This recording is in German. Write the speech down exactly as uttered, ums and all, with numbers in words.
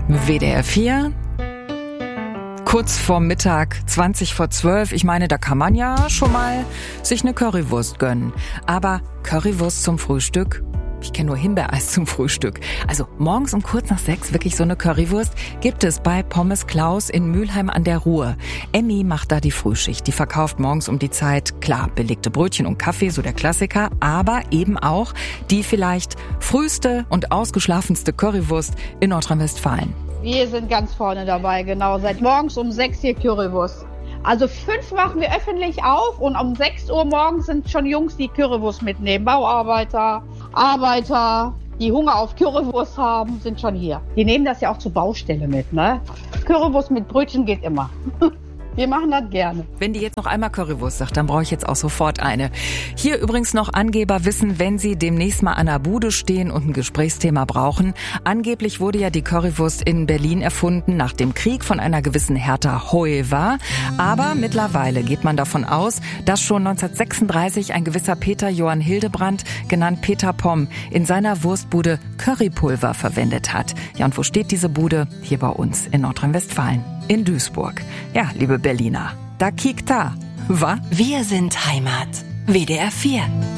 W D R vier, kurz vorm Mittag, zwanzig vor zwölf. Ich meine, da kann man ja schon mal sich eine Currywurst gönnen. Aber Currywurst zum Frühstück? Ich kenne nur Himbeereis zum Frühstück. Also morgens um kurz nach sechs wirklich so eine Currywurst gibt es bei Pommes Klaus in Mülheim an der Ruhr. Emmy macht da die Frühschicht. Die verkauft morgens um die Zeit, klar, belegte Brötchen und Kaffee, so der Klassiker, aber eben auch die vielleicht früheste und ausgeschlafenste Currywurst in Nordrhein-Westfalen. Wir sind ganz vorne dabei, genau. Seit morgens um sechs hier Currywurst. Also fünf machen wir öffentlich auf und um sechs Uhr morgens sind schon Jungs, die Currywurst mitnehmen. Bauarbeiter, Arbeiter, die Hunger auf Currywurst haben, sind schon hier. Die nehmen das ja auch zur Baustelle mit, ne? Currywurst mit Brötchen geht immer. Wir machen das gerne. Wenn die jetzt noch einmal Currywurst sagt, dann brauche ich jetzt auch sofort eine. Hier übrigens noch Angeber wissen, wenn sie demnächst mal an der Bude stehen und ein Gesprächsthema brauchen. Angeblich wurde ja die Currywurst in Berlin erfunden nach dem Krieg von einer gewissen Hertha Heuwer. Aber mittlerweile geht man davon aus, dass schon neunzehnhundertsechsunddreißig ein gewisser Peter Johann Hildebrandt, genannt Peter Pomm, in seiner Wurstbude Currypulver verwendet hat. Ja, und wo steht diese Bude? Hier bei uns in Nordrhein-Westfalen. In Duisburg. Ja, liebe Berliner, da kiekt da, wa? Wir sind Heimat. W D R vier.